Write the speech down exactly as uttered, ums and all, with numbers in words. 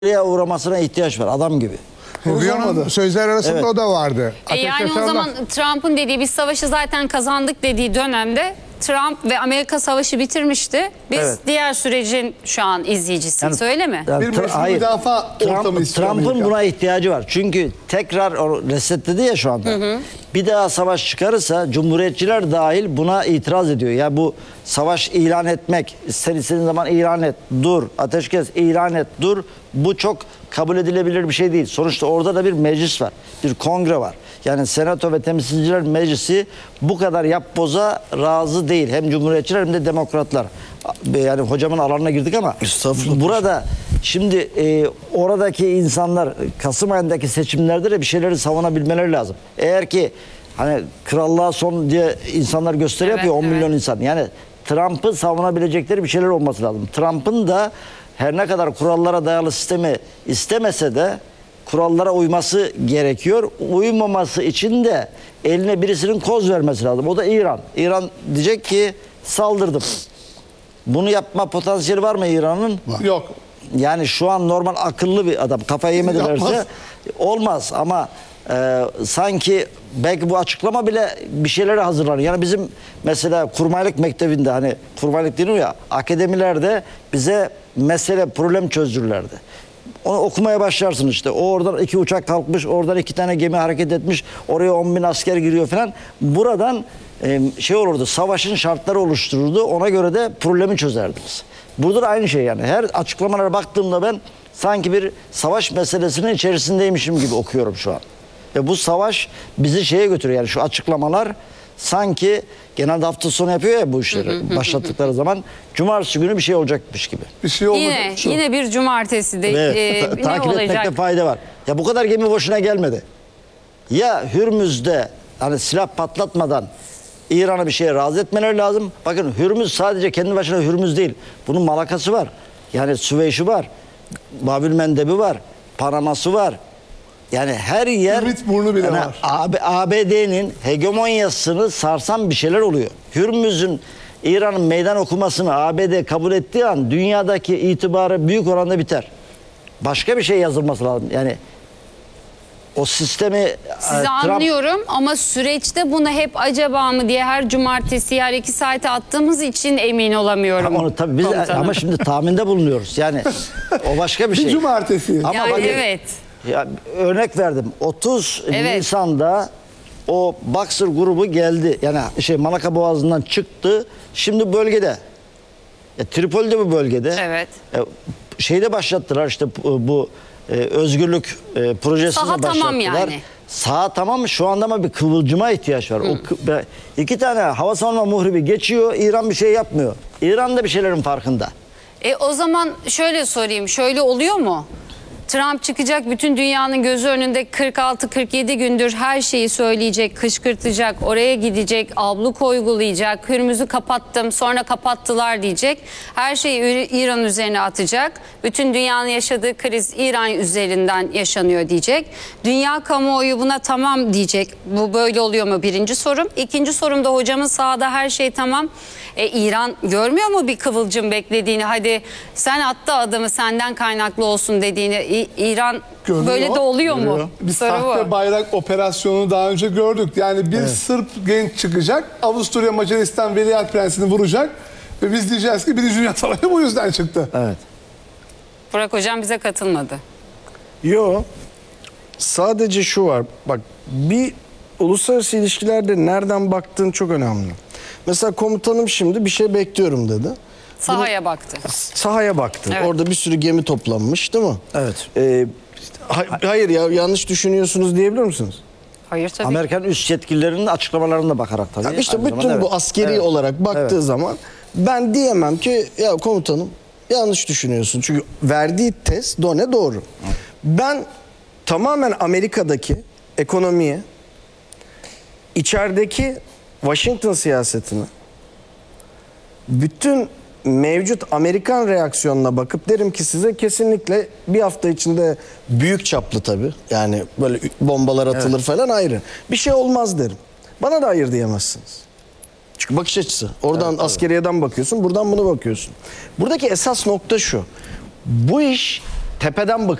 uğramasına ihtiyaç var adam gibi. Rüyanın sözler arasında Evet. o da vardı. E yani o zaman Trump'ın dediği biz savaşı zaten kazandık dediği dönemde Trump ve Amerika savaşı bitirmişti. Biz Evet. diğer sürecin şu an izleyicisiyiz, öyle mi? Yani Bir Tra- meşru hayır. müdafaa ortamı Trump, istiyor Trump'ın Amerika. buna ihtiyacı var. Çünkü tekrar o resetledi ya şu anda. Hı hı. Bir daha savaş çıkarırsa Cumhuriyetçiler dahil buna itiraz ediyor. Ya bu savaş ilan etmek, ister istediğin zaman ilan et, dur, ateşkes ilan et, dur. Bu çok kabul edilebilir bir şey değil. Sonuçta orada da bir meclis var, bir kongre var. Yani Senato ve Temsilciler Meclisi bu kadar yapboza razı değil. Hem Cumhuriyetçiler hem de Demokratlar. Yani hocamın alanına girdik ama burada şimdi e, oradaki insanlar Kasım ayındaki seçimlerde de bir şeyleri savunabilmeleri lazım. Eğer ki hani krallığa son diye insanlar gösteri Evet, yapıyor on evet. milyon insan. Yani Trump'ı savunabilecekleri bir şeyler olması lazım. Trump'ın da her ne kadar kurallara dayalı sistemi istemese de kurallara uyması gerekiyor. Uymaması için de eline birisinin koz vermesi lazım. O da İran. İran diyecek ki saldırdım. Bunu yapma potansiyeli var mı İran'ın? Yok. Yani şu an normal akıllı bir adam. Kafayı yemedilerse Yapmaz. olmaz ama e, sanki belki bu açıklama bile bir şeylere hazırlanıyor. Yani bizim mesela kurmaylık mektebinde hani kurmaylık deniyor ya akademilerde bize mesele problem çözdürürlerdi. Onu okumaya başlarsın işte. O oradan iki uçak kalkmış, oradan iki tane gemi hareket etmiş, oraya on bin asker giriyor falan. Buradan e, şey olurdu, savaşın şartları oluştururdu. Ona göre de problemi çözerdiniz. Burada da aynı şey yani. Her açıklamalara baktığımda ben sanki bir savaş meselesinin içerisindeymişim gibi okuyorum şu an. Ve bu savaş bizi şeye götürüyor yani şu açıklamalar sanki genelde hafta sonu yapıyor ya bu işleri başlattıkları zaman cumartesi günü bir şey olacakmış gibi. Bir şey olmadı. Yine Şu. yine bir cumartesi de Evet. e, ne Takip olacak? etmekte fayda var. Ya bu kadar gemi boşuna gelmedi. Ya Hürmüz'de hani silah patlatmadan İran'a bir şeye razı etmeleri lazım. Bakın Hürmüz sadece kendi başına Hürmüz değil. Bunun Malakası var. Yani Süveyş'i var. Babül Mendebi var. Panama'sı var. Yani her yer Ümit burnu bile yani var. A B D'nin hegemonyasını sarsan bir şeyler oluyor. Hürmüz'ün İran'ın meydan okumasını A B D kabul ettiği an dünyadaki itibarı büyük oranda biter. Başka bir şey yazılması lazım. Yani o sistemi Sizi e, Trump- anlıyorum ama süreçte bunu hep acaba mı diye her cumartesi her iki saate attığımız için emin olamıyorum. Onu tabii biz komutanım. ama şimdi tahminde bulunuyoruz. Yani o başka bir Bir şey. cumartesi. Ama Yani bakın, evet. ya örnek verdim. otuz Evet. Nisan'da o Boxer grubu geldi. Yani şey Malaka Boğazı'ndan çıktı. Şimdi bölgede. E, Tripoli'de bu bölgede. Evet. E, şeyde başlattılar işte bu, bu e, özgürlük e, projesini Saha başlattılar. tamam yani. Saha tamam mı? Şu anda ama bir kıvılcıma ihtiyaç var. O kı- be- iki tane hava savunma muhribi geçiyor. İran bir şey yapmıyor. İran da bir şeylerin farkında. E o zaman şöyle sorayım. Şöyle oluyor mu? Trump çıkacak bütün dünyanın gözü önünde kırk altı kırk yedi gündür her şeyi söyleyecek, kışkırtacak, oraya gidecek, abluk uygulayacak, Hürmüz'ü kapattım sonra kapattılar diyecek. Her şeyi İran üzerine atacak. Bütün dünyanın yaşadığı kriz İran üzerinden yaşanıyor diyecek. Dünya kamuoyu buna tamam diyecek. Bu böyle oluyor mu? Birinci sorum. İkinci sorum da hocamın sahada her şey tamam. E, İran görmüyor mu bir kıvılcım beklediğini? Hadi sen attı adamı senden kaynaklı olsun dediğini. İ- İran Görüyor, böyle de oluyor mu? görüyor. Bir Soru sahte bu. bayrak operasyonunu daha önce gördük. Yani bir Sırp genç çıkacak, Avusturya Macaristan Veliaht Prensi'ni vuracak ve biz diyeceğiz ki Birinci Dünya Savaşı bu yüzden çıktı. Evet. Burak hocam bize katılmadı. Yo. Sadece şu var. Bak bir uluslararası ilişkilerde nereden baktığın çok önemli. Mesela komutanım şimdi bir şey bekliyorum dedi. Sahaya baktı. Sahaya baktı. Evet. Orada bir sürü gemi toplanmış değil mi? Evet. Ee, ha- hayır ya yanlış düşünüyorsunuz diyebilir misiniz? Hayır tabii. Amerikan üst yetkililerinin açıklamalarına bakarak tabii. Ya işte Aynı bütün zamanda bu evet. askeri Evet. olarak baktığı Evet. zaman ben diyemem ki ya komutanım yanlış düşünüyorsun. Çünkü verdiği test done doğru. Ben tamamen Amerika'daki ekonomiye, içerideki Washington siyasetini, bütün mevcut Amerikan reaksiyonuna bakıp derim ki size kesinlikle bir hafta içinde büyük çaplı tabii. Yani böyle bombalar atılır Evet. falan ayrı. Bir şey olmaz derim. Bana da hayır diyemezsiniz. Çünkü bakış açısı. Oradan Evet, askeriyeden bakıyorsun, buradan bunu bakıyorsun. Buradaki esas nokta şu. Bu iş tepeden